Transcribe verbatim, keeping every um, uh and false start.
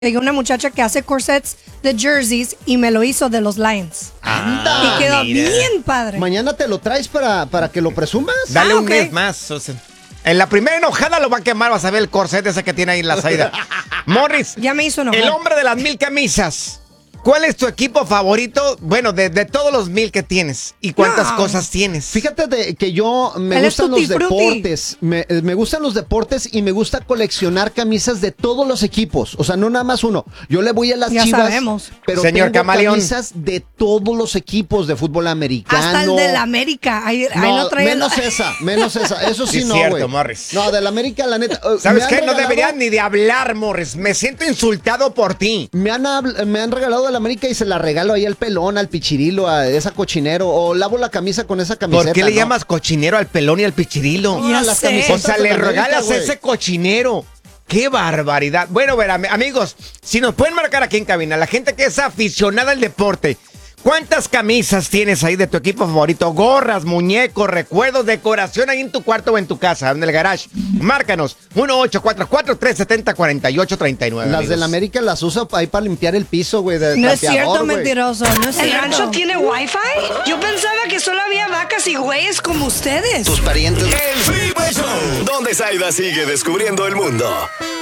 Hay una muchacha que hace corsets de jerseys y me lo hizo de los Lions. Anda, y quedó mira. bien padre. Mañana te lo traes para, para que lo presumas. Dale Ah, un ok. mes más. O sea, en la primera enojada lo va a quemar, vas a ver el corset ese que tiene ahí en la salida. Morris, Ya me hizo enojar. el hombre de las mil camisas. ¿Cuál es tu equipo favorito? Bueno, de, de todos los mil que tienes. ¿Y cuántas No. cosas tienes? Fíjate de que yo me Él es gustan los tutti frutti. deportes, me, me gustan los deportes y me gusta coleccionar camisas de todos los equipos, o sea, no nada más uno. Yo le voy a las Ya Chivas, sabemos. pero Señor tengo Camaleón. camisas de todos los equipos de fútbol americano. Hasta el de la América. Ahí, ahí No, lo trae el- menos esa, menos esa. Eso sí, Sí, no, cierto, güey. Morris. No, de la América, la neta. eh, ¿Sabes me han qué? No regalado- deberías ni de hablar, Morris. Me siento insultado por ti. Me han, habl- me han regalado de la América y se la regalo ahí al pelón, al pichirilo, a esa cochinero. O lavo la camisa con esa camiseta. ¿Por qué le ¿no? llamas cochinero al pelón y al pichirilo? No, Ya las sé. camisetas O sea, de le la América, regalas güey. ese cochinero. ¡Qué barbaridad! Bueno, ver, am- amigos, si nos pueden marcar aquí en cabina, la gente que es aficionada al deporte, ¿cuántas camisas tienes ahí de tu equipo favorito? Gorras, muñecos, recuerdos, decoración ahí en tu cuarto o en tu casa, en el garage. Márcanos, uno ocho cuatro cuatro, tres siete cero, cuatro ocho tres nueve. Las de la América las uso ahí para limpiar el piso, güey. de No es trapeador, cierto, güey. mentiroso. No es ¿El cierto. rancho tiene wifi? Yo pensaba que solo había vacas y güeyes como ustedes. Tus parientes. El Freeway Show. Donde Zaida sigue descubriendo el mundo.